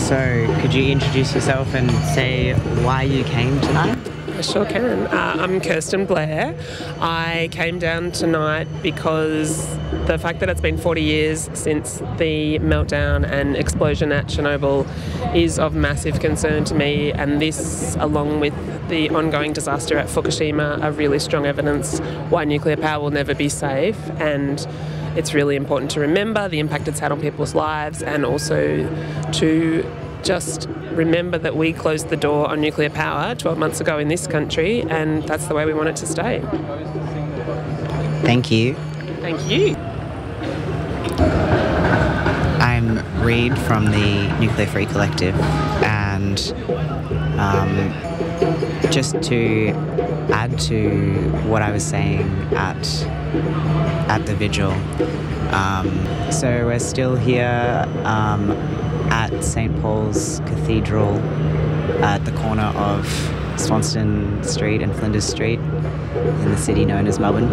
So, could you introduce yourself and say why you came tonight? I sure can. I'm Kirsten Blair. I came down tonight because the fact that it's been 40 years since the meltdown and explosion at Chernobyl is of massive concern to me, and this, along with the ongoing disaster at Fukushima, are really strong evidence why nuclear power will never be safe. And it's really important to remember the impact it's had on people's lives, and also to just remember that we closed the door on nuclear power 12 months ago in this country, and that's the way we want it to stay. Thank you. Thank you. I'm Reid from the Nuclear Free Collective, and just to add to what I was saying at the vigil, so we're still here at St. Paul's Cathedral at the corner of Swanston Street and Flinders Street in the city known as Melbourne.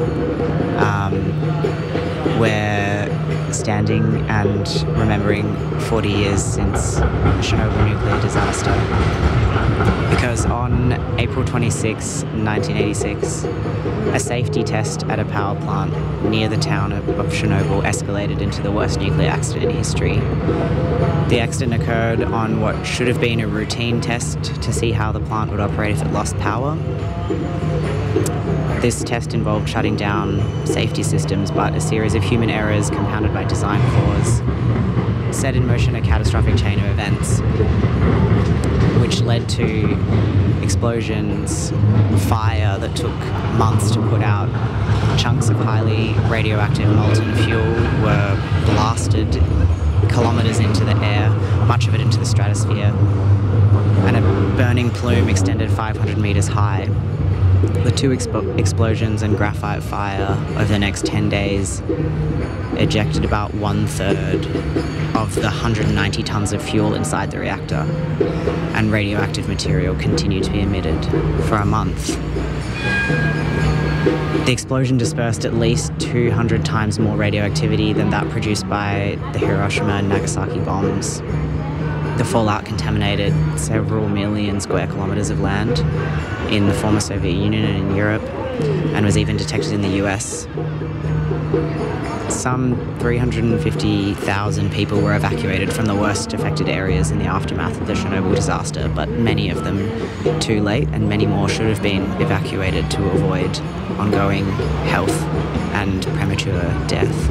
We're standing and remembering 40 years since the Chernobyl nuclear disaster, because on April 26, 1986, a safety test at a power plant near the town of Chernobyl escalated into the worst nuclear accident in history. The accident occurred on what should have been a routine test to see how the plant would operate if it lost power. This test involved shutting down safety systems, but a series of human errors compounded by design flaws set in motion a catastrophic chain of events, which led to explosions, fire that took months to put out. Chunks of highly radioactive molten fuel were blasted kilometres into the air, much of it into the stratosphere, and a burning plume extended 500 metres high. The two explosions and graphite fire over the next 10 days ejected about 1/3 of the 190 tonnes of fuel inside the reactor, and radioactive material continued to be emitted for a month. The explosion dispersed at least 200 times more radioactivity than that produced by the Hiroshima and Nagasaki bombs. The fallout contaminated several million square kilometres of land in the former Soviet Union and in Europe, and was even detected in the US. Some 350,000 people were evacuated from the worst affected areas in the aftermath of the Chernobyl disaster, but many of them too late, and many more should have been evacuated to avoid ongoing health and premature death.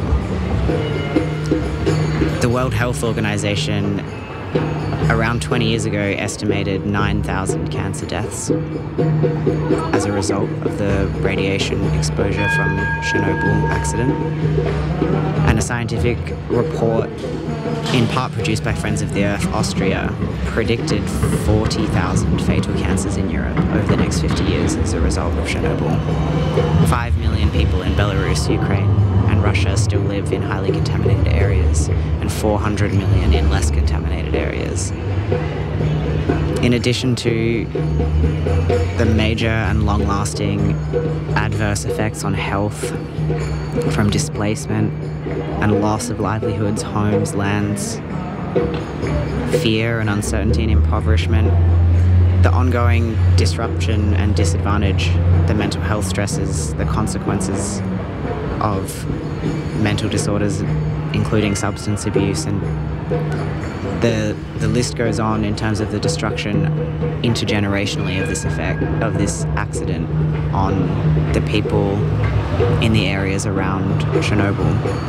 The World Health Organization around 20 years ago estimated 9,000 cancer deaths as a result of the radiation exposure from Chernobyl accident. And a scientific report, in part produced by Friends of the Earth Austria, predicted 40,000 fatal cancers in Europe over the next 50 years as a result of Chernobyl. 5 million people in Belarus, Ukraine, and Russia still live in highly contaminated areas, and 400 million in less contaminated areas. In addition to the major and long-lasting adverse effects on health from displacement and loss of livelihoods, homes, lands, fear and uncertainty and impoverishment, the ongoing disruption and disadvantage, the mental health stresses, the consequences of mental disorders, including substance abuse, and the list goes on in terms of the destruction intergenerationally of this effect, of this accident on the people in the areas around Chernobyl.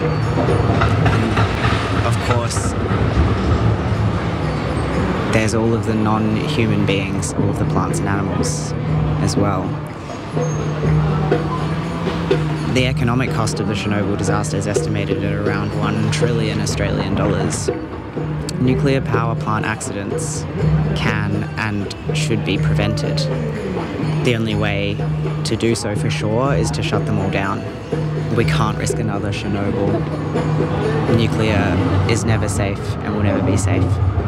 And of course, there's all of the non-human beings, all of the plants and animals as well. The economic cost of the Chernobyl disaster is estimated at around 1 trillion Australian dollars. Nuclear power plant accidents can and should be prevented. The only way to do so for sure is to shut them all down. We can't risk another Chernobyl. Nuclear is never safe and will never be safe.